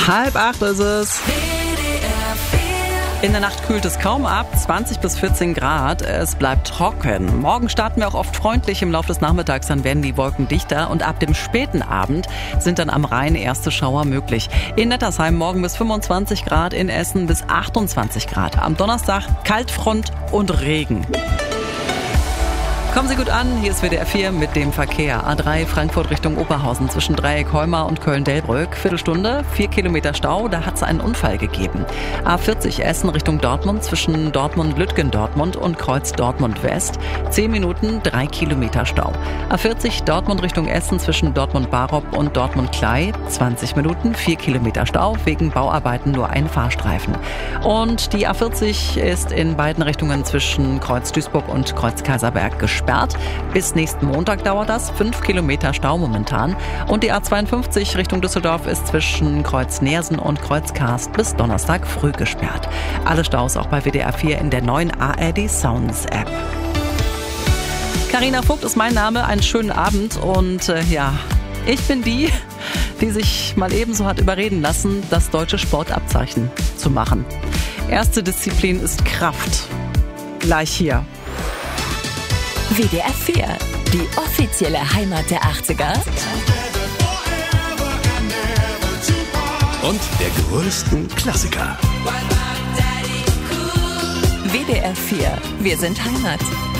7:30 ist es. In der Nacht kühlt es kaum ab, 20 bis 14 Grad. Es bleibt trocken. Morgen starten wir auch oft freundlich. Im Laufe des Nachmittags dann werden die Wolken dichter und ab dem späten Abend sind dann am Rhein erste Schauer möglich. In Nettersheim morgen bis 25 Grad, in Essen bis 28 Grad. Am Donnerstag Kaltfront und Regen. Kommen Sie gut an, hier ist WDR 4 mit dem Verkehr. A3 Frankfurt Richtung Oberhausen zwischen Dreieck-Heumar und Köln-Delbrück. Viertelstunde, 4 Kilometer Stau, da hat es einen Unfall gegeben. A40 Essen Richtung Dortmund zwischen Dortmund-Lütgendortmund und Kreuz Dortmund-West. 10 Minuten, 3 Kilometer Stau. A40 Dortmund Richtung Essen zwischen Dortmund-Barock und Dortmund-Klei. 20 Minuten, 4 Kilometer Stau, wegen Bauarbeiten nur ein Fahrstreifen. Und die A40 ist in beiden Richtungen zwischen Kreuz Duisburg und Kreuz Kaiserberg gesperrt. Bis nächsten Montag dauert das. 5 Kilometer Stau momentan. Und die A52 Richtung Düsseldorf ist zwischen Kreuz Neersen und Kreuz Karst bis Donnerstag früh gesperrt. Alle Staus auch bei WDR 4 in der neuen ARD Sounds App. Carina Vogt ist mein Name. Einen schönen Abend. Und ich bin die sich mal ebenso hat überreden lassen, das deutsche Sportabzeichen zu machen. Erste Disziplin ist Kraft. Gleich hier. WDR 4, die offizielle Heimat der 80er. Und der größten Klassiker. WDR 4, wir sind Heimat.